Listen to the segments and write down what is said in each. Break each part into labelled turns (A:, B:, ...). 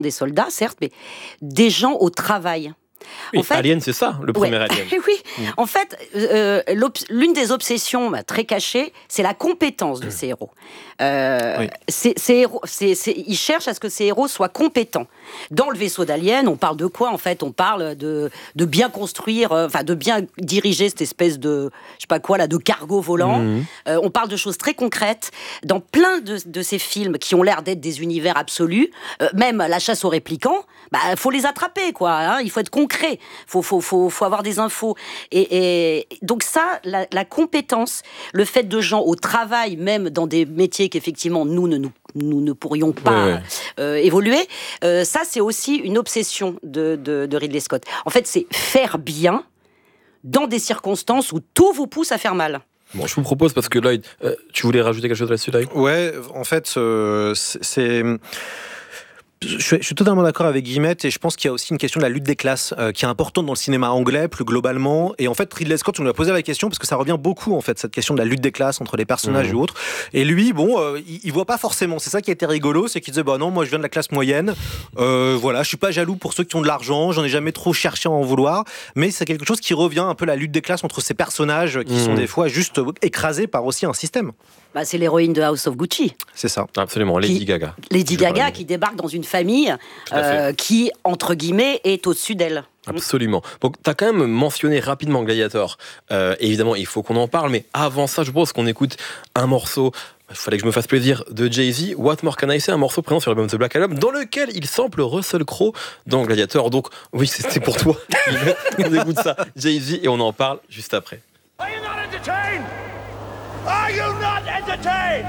A: des soldats, certes, mais des gens au travail.
B: Oui,
A: en fait,
B: Alien, c'est ça, le premier Alien.
A: Oui, en fait, l'une des obsessions très cachées, c'est la compétence de ces héros. Ces héros, ils cherchent à ce que ces héros soient compétents. Dans le vaisseau d'Alien, on parle de quoi en fait? On parle de bien construire, de bien diriger cette espèce de, je sais pas quoi là, de cargo volant. On parle de choses très concrètes. Dans plein de ces films qui ont l'air d'être des univers absolus, même la chasse aux réplicants, faut les attraper quoi. Hein, il faut être concret. Faut avoir des infos. Et donc ça, la compétence, le fait de gens au travail, même dans des métiers qu'effectivement nous ne pourrions pas évoluer, ça c'est aussi une obsession de Ridley Scott. En fait, c'est faire bien dans des circonstances où tout vous pousse à faire mal.
B: Bon, je vous propose, parce que là, tu voulais rajouter quelque chose là-dessus, Lloyd ?
C: Ouais, en fait, c'est... Je suis totalement d'accord avec Guillemette, et je pense qu'il y a aussi une question de la lutte des classes qui est importante dans le cinéma anglais plus globalement. Et en fait, Ridley Scott, on lui a posé la question parce que ça revient beaucoup en fait, cette question de la lutte des classes entre les personnages et autres. Et lui, il voit pas forcément. C'est ça qui était rigolo, c'est qu'il disait non, moi je viens de la classe moyenne. Voilà, je suis pas jaloux pour ceux qui ont de l'argent. J'en ai jamais trop cherché à en vouloir. Mais c'est quelque chose qui revient un peu, la lutte des classes entre ces personnages qui sont des fois juste écrasés par aussi un système.
A: C'est l'héroïne de House of Gucci.
C: C'est ça.
B: Absolument, Lady Gaga.
A: Lady Gaga qui débarque dans une famille qui, entre guillemets, est au-dessus d'elle.
B: Absolument. Donc, tu as quand même mentionné rapidement Gladiator. Évidemment, il faut qu'on en parle, mais avant ça, je propose qu'on écoute un morceau. Il fallait que je me fasse plaisir, de Jay-Z, What More Can I Say, un morceau présent sur l'album The Black Album, dans lequel il sample Russell Crowe dans Gladiator. Donc, oui, c'était pour toi. On écoute ça, Jay-Z, et on en parle juste après.
D: Are you not entertained? Are you not entertained?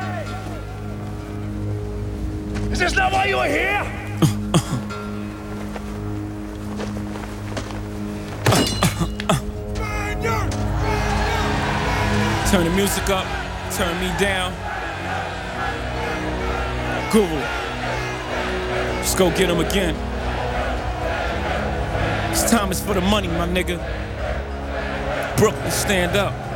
D: Is this not why you are here?
E: Turn the music up, turn me down. Google. Just go get 'em again. This time is for the money, my nigga. Brooklyn, stand up.